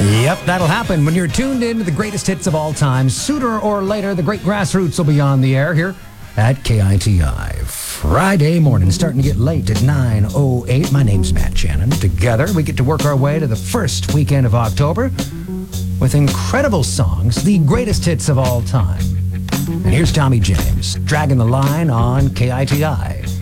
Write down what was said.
Yep, that'll happen when you're tuned in to the greatest hits of all time. Sooner or later, the great Grassroots will be on the air here at KITI. Friday morning, starting to get late at 9:08. My name's Matt Shannon. Together, we get to work our way to the first weekend of October with incredible songs, the greatest hits of all time. And here's Tommy James, dragging the line on KITI.